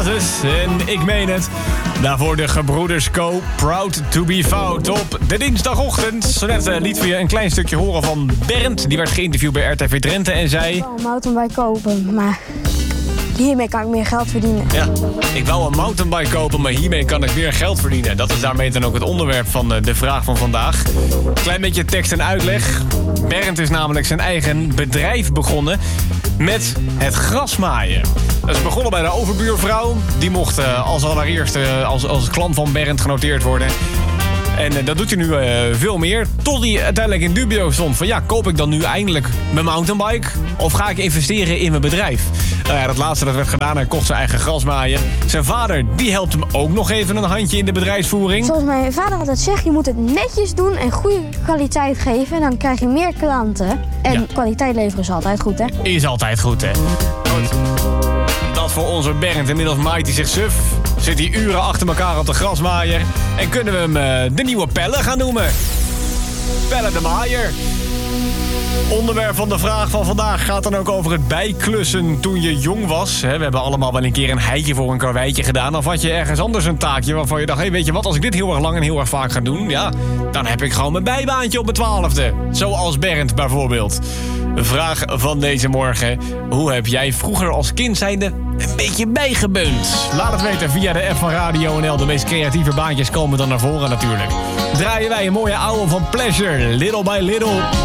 Hazes en Ik Meen Het. Daarvoor de gebroeders Co, Proud to be Found op de dinsdagochtend. Zo net liet we je een klein stukje horen van Bernd. Die werd geïnterviewd bij RTV Drenthe en zei... Ik wil een mountainbike kopen, maar hiermee kan ik meer geld verdienen. Ja, ik wou een mountainbike kopen, maar hiermee kan ik meer geld verdienen. Dat is daarmee dan ook het onderwerp van de vraag van vandaag. Klein beetje tekst en uitleg. Bernd is namelijk zijn eigen bedrijf begonnen met het grasmaaien. Dat is begonnen bij de overbuurvrouw. Die mocht als allereerste als klant van Bernd genoteerd worden. En dat doet hij nu veel meer. Tot hij uiteindelijk in dubio stond van... ja, koop ik dan nu eindelijk mijn mountainbike? Of ga ik investeren in mijn bedrijf? Nou ja, dat laatste dat werd gedaan. Hij kocht zijn eigen grasmaaien. Zijn vader, die helpt hem ook nog even een handje in de bedrijfsvoering. Zoals mijn vader altijd zegt, je moet het netjes doen en goede kwaliteit geven. En dan krijg je meer klanten. En kwaliteit leveren is altijd goed, hè? Is altijd goed, hè? Goed. Dat voor onze Bernd. Inmiddels maait hij zich suf. Zit hij uren achter elkaar op de grasmaaier. En kunnen we hem de nieuwe Pelle gaan noemen. Pelle de Maaier. Onderwerp van de vraag van vandaag gaat dan ook over het bijklussen toen je jong was. We hebben allemaal wel een keer een heitje voor een karweitje gedaan. Of had je ergens anders een taakje waarvan je dacht... hey, weet je wat, als ik dit heel erg lang en heel erg vaak ga doen... ja, dan heb ik gewoon mijn bijbaantje op mijn 12e. Zoals Bernd bijvoorbeeld. Vraag van deze morgen. Hoe heb jij vroeger als kind zijnde een beetje bijgebeund? Laat het weten via de app van Radio NL. De meest creatieve baantjes komen dan naar voren natuurlijk. Draaien wij een mooie ouwe van Pleasure. Little by Little.